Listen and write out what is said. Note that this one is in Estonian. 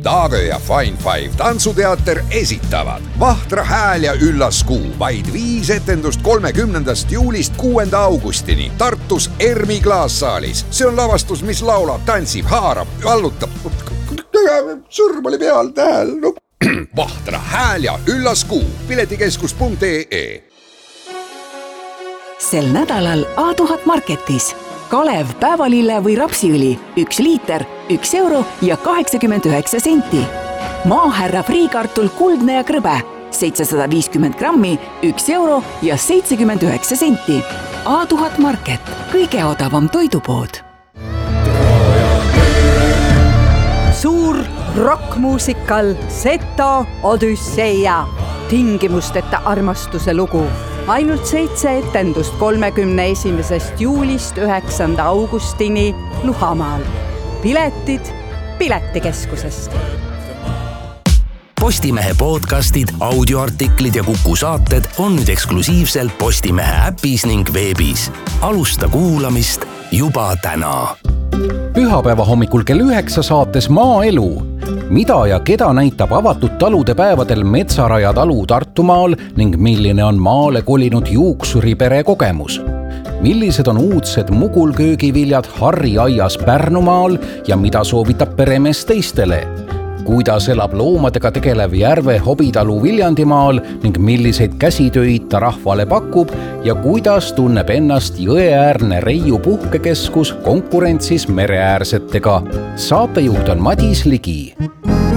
Taage ja Fine Five tantsuteater esitavad Vahtra hääl ja üllas kuu. Vaid 5 etendust 30. juulist 6. augustini Tartus Ermi klaassaalis. See on lavastus, mis laulab, tantsib, haarab, vallutab. Sõrm oli peal, tähel. Vahtra hääl ja üllas kuu. Piletikeskus.ee. Sel nädalal A1000 Marketis Kalev päevalille või rapsiõli 1 liiter, 1 euro ja 89 senti. Maahärra friikartul kuldne ja krõbe 750 grammi, 1 euro ja 79 senti. A1000 Market, kõige odavam toidupood. Suur rockmuusikal Seto Odüsseia. Tingimusteta armastuse lugu. Ainult 7 etendust 31. juulist 9. augustini Luhamaal. Piletid Piletikeskusest. Postimehe podcastid, audioartiklid ja Kuku saated on nüüd eksklusiivselt Postimehe äpis ning veebis. Alusta kuulamist juba täna. Pühapäeva hommikul kell 9 saates Maaelu. Mida ja keda näitab avatud talude päevadel Metsaraja talu Tartumaal ning milline on maale kolinud juuksuripere kogemus? Millised on uudsed mugulköögiviljad Harri aias Pärnumaal ja mida soovitab peremees teistele? Kuidas elab loomadega tegelev Järve hobitalu Viljandimaal ning milliseid käsitöid ta rahvale pakub ja kuidas tunneb ennast jõeäärne Reiu puhkekeskus konkurentsis mereäärsetega? Saatejuht on Madis Ligi.